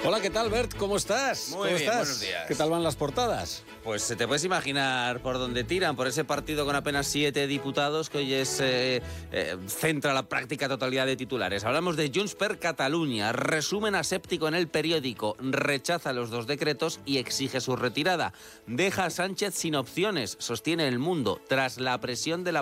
Hola, ¿qué tal, Bert? ¿Cómo estás? Muy bien, buenos días. ¿Qué tal van las portadas? Pues te puedes imaginar por dónde tiran, por ese partido con apenas 7 diputados que hoy centra la práctica totalidad de titulares. Hablamos de Junts per Catalunya, resumen aséptico en El Periódico, rechaza los 2 decretos y exige su retirada. Deja a Sánchez sin opciones, sostiene El Mundo, tras la presión de la